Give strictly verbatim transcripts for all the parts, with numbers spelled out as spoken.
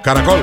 Caracol.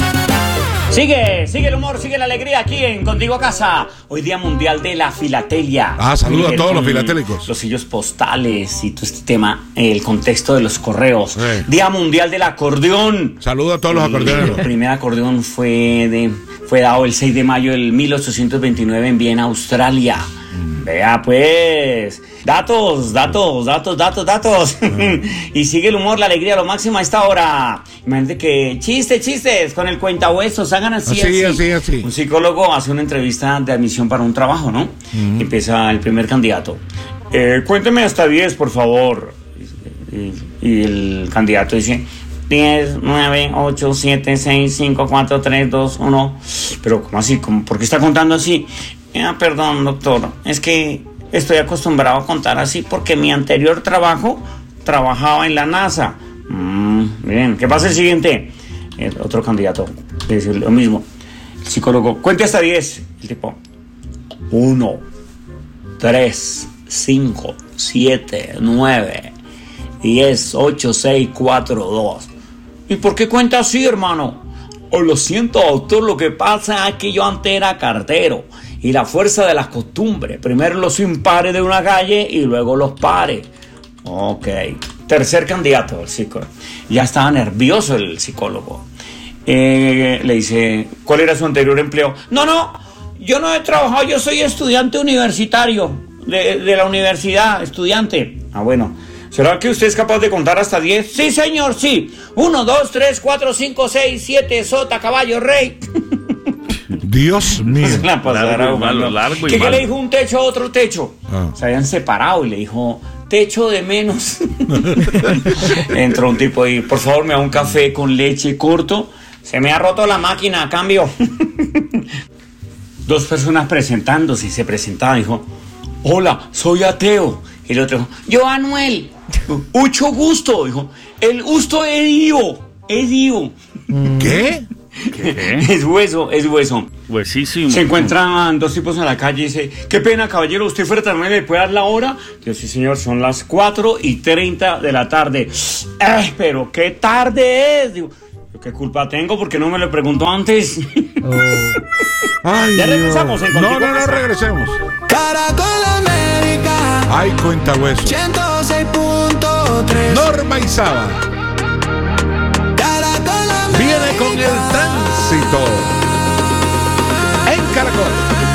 Sigue, sigue el humor, sigue la alegría aquí en Contigo a Casa. Hoy Día Mundial de la Filatelia. Ah, saludo a todos los filatélicos. Los sellos postales y todo este tema, el contexto de los correos. Sí. Día Mundial del Acordeón. Saludo a todos los acordeoneros. El primer acordeón fue, de, fue dado el seis de mayo del mil ochocientos veintinueve en Viena, Australia. Mm. Vea pues, datos, datos, datos, datos, datos. Mm. Y sigue el humor, la alegría, lo máximo a esta hora. Imagínate que chistes, chistes, con el cuentahuesos, hagan así, así, así. así, así. Un psicólogo hace una entrevista de admisión para un trabajo, ¿no? Mm. Empieza el primer candidato. Eh, cuénteme hasta diez, por favor. Y, y el candidato dice diez, nueve, ocho, siete, seis, cinco, cuatro, tres, dos, uno. Pero, ¿cómo así? ¿Cómo? ¿Por qué está contando así? Ah, perdón, doctor. Es que estoy acostumbrado a contar así porque mi anterior trabajo trabajaba en la NASA. Mm, bien, ¿qué pasa el siguiente? El otro candidato dice lo mismo. El psicólogo, cuente hasta diez. El tipo, uno, tres, cinco, siete, nueve, diez, ocho, seis, cuatro, dos. ¿Y por qué cuenta así, hermano? Oh, lo siento, doctor, lo que pasa es que yo antes era cartero y la fuerza de las costumbres. Primero los impares de una calle y luego los pares. Ok. Tercer candidato, el psicólogo. Ya estaba nervioso el psicólogo. Eh, le dice, ¿cuál era su anterior empleo? No, no, yo no he trabajado, yo soy estudiante universitario de, de la universidad, estudiante. Ah, bueno. ¿Será que usted es capaz de contar hasta diez? Sí, señor, sí. Uno, dos, tres, cuatro, cinco, seis, siete, sota, caballo, rey. Dios mío. La largo, malo, largo y ¿Qué, malo. ¿Qué le dijo un techo a otro techo? Ah. Se habían separado y le dijo, techo de menos. Entró un tipo y, por favor, me da un café con leche corto. Se me ha roto la máquina, a cambio. Dos personas presentándose y se presentaban. Dijo, hola, soy ateo. Y el otro dijo, yo, Anuel. Mucho gusto. Dijo, el gusto es Dio. Es Dio. ¿Qué? ¿Qué? Es hueso, es hueso. Huesísimo. Se encuentran dos tipos en la calle y dice, qué pena, caballero, ¿usted fraternalmente le puede dar la hora? Yo, sí, señor, son las cuatro y treinta de la tarde. Eh, pero qué tarde es. Digo, ¿qué culpa tengo? Porque no me lo preguntó antes. Oh. Ay, ya regresamos en No, no, no, regresemos. Caracol América. Ay, cuenta hueso. ciento seis punto tres. Norma y Saba. Caracol América. Viene con el tránsito en Caracol.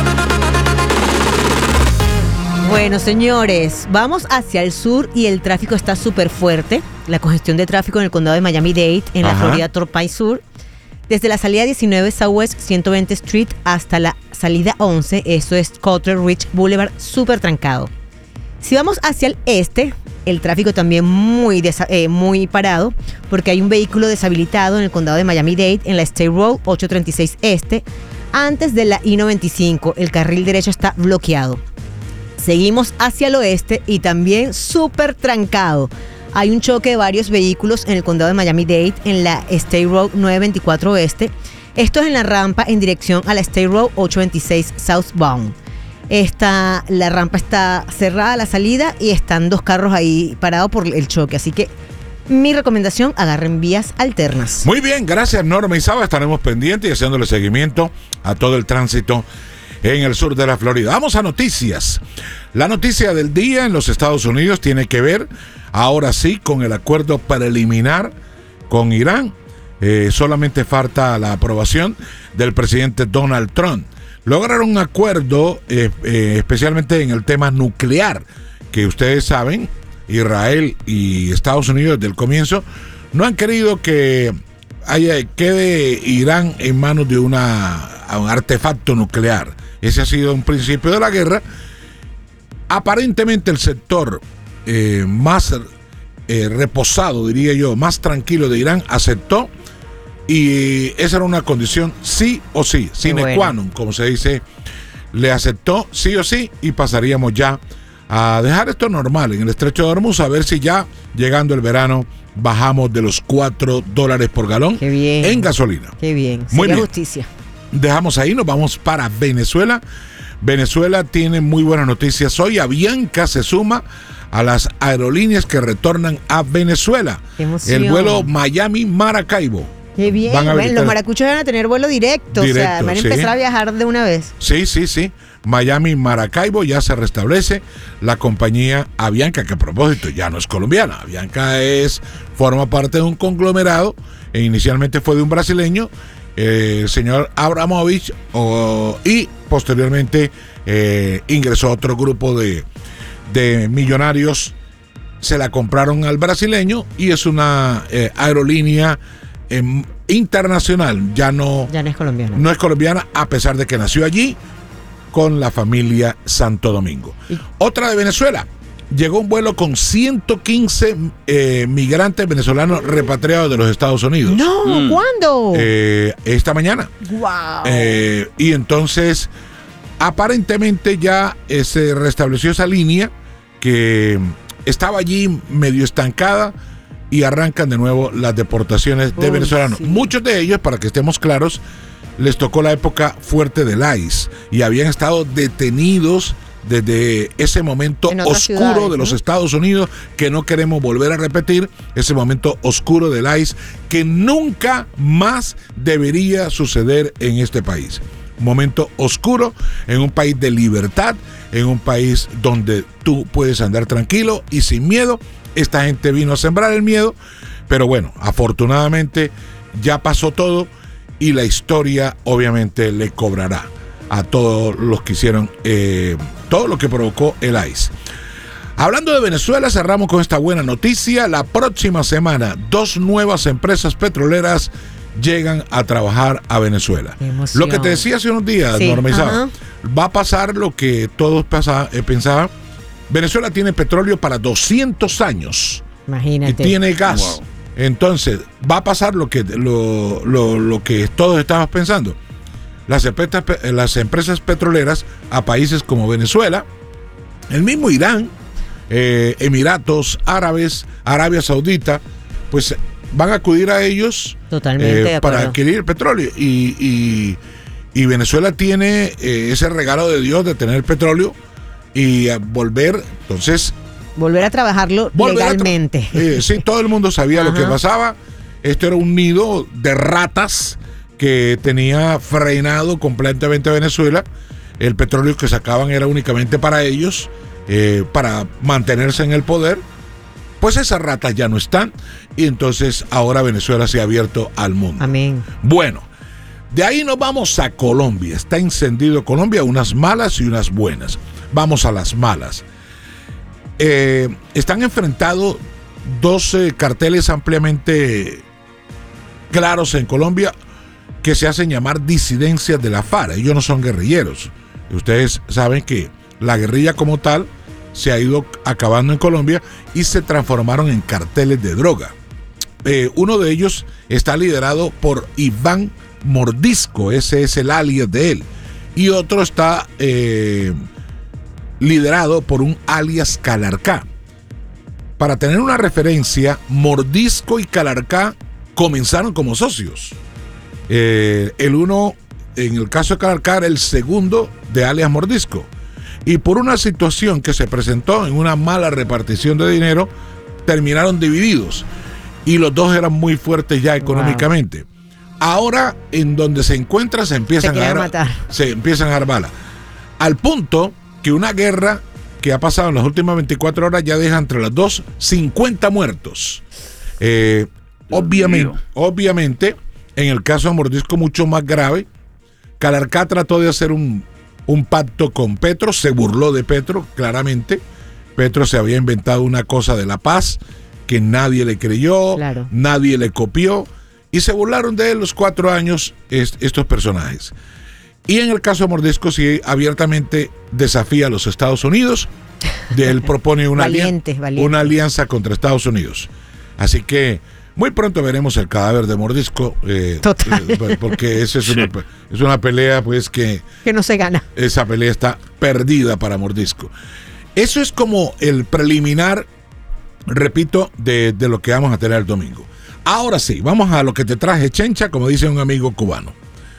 Bueno, señores, vamos hacia el sur y el tráfico está súper fuerte. La congestión de tráfico en el condado de Miami-Dade, en Ajá. la Florida Torpay Sur. Desde la salida diecinueve Southwest ciento veinte Street hasta la salida once, eso es Cotler Ridge Boulevard, súper trancado. Si vamos hacia el este, el tráfico también muy, desa- eh, muy parado, porque hay un vehículo deshabilitado en el condado de Miami-Dade, en la State Road ochocientos treinta y seis Este, antes de la I noventa y cinco. El carril derecho está bloqueado. Seguimos hacia el oeste y también súper trancado. Hay un choque de varios vehículos en el condado de Miami-Dade, en la State Road novecientos veinticuatro Oeste. Esto es en la rampa en dirección a la State Road ochocientos veintiséis Southbound. Esta, la rampa está cerrada a la salida y están dos carros ahí parados por el choque. Así que mi recomendación, agarren vías alternas. Muy bien, gracias Norma y Saba. Estaremos pendientes y haciéndole seguimiento a todo el tránsito en el sur de la Florida. Vamos a noticias. La noticia del día en los Estados Unidos tiene que ver, ahora sí, con el acuerdo preliminar con Irán. Eh, solamente falta la aprobación del presidente Donald Trump. Lograron un acuerdo eh, eh, especialmente en el tema nuclear, que ustedes saben, Israel y Estados Unidos desde el comienzo no han querido que haya, quede Irán en manos de una, un artefacto nuclear. Ese ha sido un principio de la guerra. Aparentemente el sector eh, más eh, reposado, diría yo, más tranquilo de Irán aceptó, y esa era una condición sí o sí, sine bueno. qua non, como se dice, le aceptó sí o sí, y pasaríamos ya a dejar esto normal en el estrecho de Hormuz, a ver si ya llegando el verano bajamos de los cuatro dólares por galón Qué bien. en gasolina. Qué bien, muy bien. Justicia. Dejamos ahí, nos vamos para Venezuela. Venezuela tiene muy buenas noticias hoy. Avianca se suma a las aerolíneas que retornan a Venezuela. Qué emoción. El vuelo Miami-Maracaibo. Qué bien. Van a Bueno, habilitar- los maracuchos van a tener vuelo directo. o sea, Directo, van a sí. empezar a viajar de una vez. Sí, sí, sí. Miami Maracaibo ya se restablece. La compañía Avianca, que a propósito ya no es colombiana. Avianca es, forma parte de un conglomerado. E inicialmente fue de un brasileño, eh, el señor Abramovich, o- y posteriormente eh, ingresó a otro grupo de, de millonarios. Se la compraron al brasileño y es una eh, aerolínea eh, internacional. Ya no, Ya no es colombiano. no es colombiana, a pesar de que nació allí con la familia Santo Domingo. Y- Otra de Venezuela. Llegó un vuelo con ciento quince eh, migrantes venezolanos repatriados de los Estados Unidos. No, Mm. ¿cuándo? Eh, esta mañana. Wow. Eh, y entonces, aparentemente ya eh, se restableció esa línea que estaba allí medio estancada y arrancan de nuevo las deportaciones de Uy, venezolanos. sí. Muchos de ellos, para que estemos claros, les tocó la época fuerte del I C E y habían estado detenidos desde ese momento En otras oscuro ciudades, de los ¿no? Estados Unidos, que no queremos volver a repetir, ese momento oscuro del I C E, que nunca más debería suceder en este país. Un momento oscuro en un país de libertad, en un país donde tú puedes andar tranquilo y sin miedo. Esta gente vino a sembrar el miedo, pero bueno, afortunadamente ya pasó todo y la historia obviamente le cobrará a todos los que hicieron eh, todo lo que provocó el I C E. Hablando de Venezuela, cerramos con esta buena noticia. La próxima semana, dos nuevas empresas petroleras llegan a trabajar a Venezuela. Qué emoción. Lo que te decía hace unos días, Sí, Norma Isabel, ajá. va a pasar lo que todos pasa- eh, pensaban. Venezuela tiene petróleo para doscientos años y Imagínate. tiene gas. Wow. Entonces, va a pasar lo que, lo, lo, lo que todos estábamos pensando. Las empresas, las empresas petroleras a países como Venezuela, el mismo Irán, eh, Emiratos Árabes, Arabia Saudita, pues van a acudir a ellos Totalmente de eh, para acuerdo. adquirir petróleo. Y, y- y Venezuela tiene eh, ese regalo de Dios de tener petróleo y a volver, entonces, Volver a trabajarlo volver a tra- legalmente. Eh, sí, todo el mundo sabía lo que Ajá. pasaba. Esto era un nido de ratas que tenía frenado completamente a Venezuela. El petróleo que sacaban era únicamente para ellos, eh, para mantenerse en el poder. Pues esas ratas ya no están y entonces ahora Venezuela se ha abierto al mundo. Amén. Bueno, de ahí nos vamos a Colombia. Está encendido Colombia, unas malas y unas buenas. Vamos a las malas. Eh, están enfrentados dos eh, carteles ampliamente claros en Colombia que se hacen llamar disidencias de la FARC. Ellos no son guerrilleros. Ustedes saben que la guerrilla como tal se ha ido acabando en Colombia y se transformaron en carteles de droga. Eh, uno de ellos está liderado por Iván Mordisco, ese es el alias de él. Y otro está eh, liderado por un alias Calarcá. Para tener una referencia, Mordisco y Calarcá comenzaron como socios. Eh, el uno, en el caso de Calarcá, era el segundo de alias Mordisco. Y por una situación que se presentó en una mala repartición de dinero, terminaron divididos. Y los dos eran muy fuertes ya económicamente. Ahora, en donde se encuentran, se empiezan Se a quieren dar, matar. se empiezan a dar balas. Al punto que una guerra que ha pasado en las últimas veinticuatro horas ya deja entre las dos cincuenta muertos. Eh, obviamente, mío. obviamente, en el caso de Mordisco mucho más grave, Calarcá trató de hacer un, un pacto con Petro, se burló de Petro, claramente. Petro se había inventado una cosa de la paz que nadie le creyó, Claro. nadie le copió, y se burlaron de él los cuatro años est- estos personajes. Y en el caso de Mordisco, sí, abiertamente desafía a los Estados Unidos. De él propone una, Valiente, alian- valiente. una alianza contra Estados Unidos. Así que muy pronto veremos el cadáver de Mordisco. eh, Total. eh, porque esa es, una, pe- es una pelea, pues, que Que no se gana. esa pelea está perdida para Mordisco. Eso es como el preliminar, repito, de, de lo que vamos a tener el domingo. Ahora sí, vamos a lo que te traje, Chencha, como dice un amigo cubano.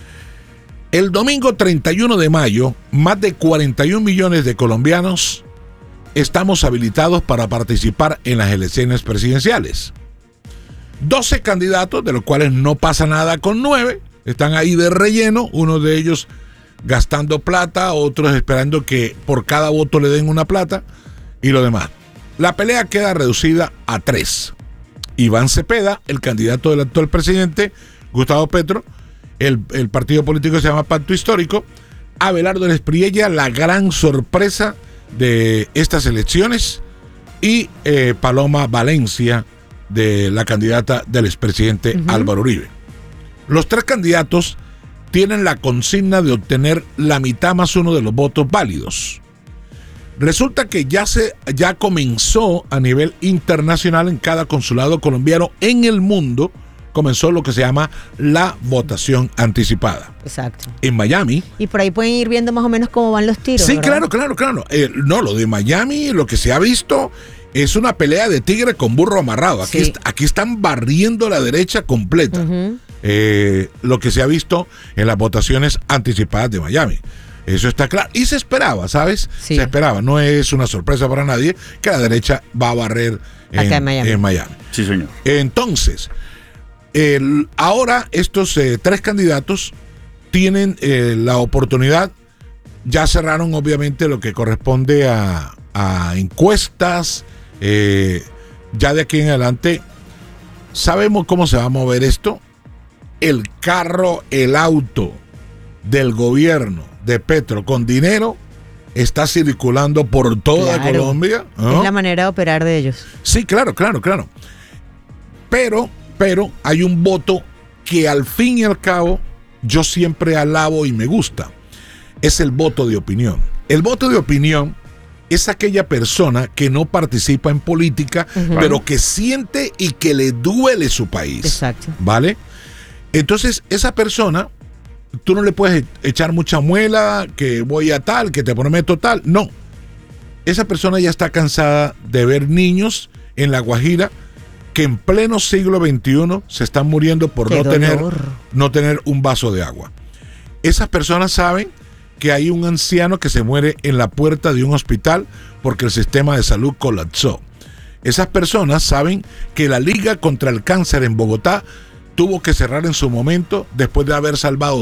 El domingo treinta y uno de mayo, más de cuarenta y un millones de colombianos estamos habilitados para participar en las elecciones presidenciales. doce candidatos, de los cuales no pasa nada con nueve, están ahí de relleno, uno de ellos gastando plata, otros esperando que por cada voto le den una plata y lo demás. La pelea queda reducida a tres. Iván Cepeda, el candidato del actual presidente, Gustavo Petro, el, el partido político se llama Pacto Histórico, Abelardo Espriella, la gran sorpresa de estas elecciones, y eh, Paloma Valencia, de la candidata del expresidente uh-huh. Álvaro Uribe. Los tres candidatos tienen la consigna de obtener la mitad más uno de los votos válidos. Resulta que ya se ya comenzó a nivel internacional, en cada consulado colombiano en el mundo comenzó lo que se llama la votación anticipada. Exacto. En Miami. Y por ahí pueden ir viendo más o menos cómo van los tiros. Sí, ¿verdad? claro, claro, claro. Eh, no, lo de Miami, lo que se ha visto es una pelea de tigre con burro amarrado. Aquí, Sí. est- aquí están barriendo la derecha completa. Ujú. Eh, lo que se ha visto en las votaciones anticipadas de Miami. Eso está claro. Y se esperaba, ¿sabes? Sí. Se esperaba. No es una sorpresa para nadie que la derecha va a barrer en, Acá en Miami. en Miami. Sí, señor. Entonces, el- ahora estos eh, tres candidatos tienen eh, la oportunidad, ya cerraron obviamente lo que corresponde a, a encuestas, eh, ya de aquí en adelante sabemos cómo se va a mover esto. El carro, el auto del gobierno de Petro con dinero está circulando por toda Claro. Colombia, ¿no? Es la manera de operar de ellos. Sí, claro, claro, claro. Pero, pero hay un voto que al fin y al cabo yo siempre alabo y me gusta. Es el voto de opinión. El voto de opinión es aquella persona que no participa en política, Ujú. pero que siente y que le duele su país. Exacto. ¿Vale? Entonces, esa persona, tú no le puedes echar mucha muela, que voy a tal, que te prometo tal. No. Esa persona ya está cansada de ver niños en La Guajira que en pleno siglo veintiuno se están muriendo por Qué no tener, dolor. no tener un vaso de agua. Esas personas saben que hay un anciano que se muere en la puerta de un hospital porque el sistema de salud colapsó. Esas personas saben que la Liga contra el Cáncer en Bogotá tuvo que cerrar en su momento después de haber salvado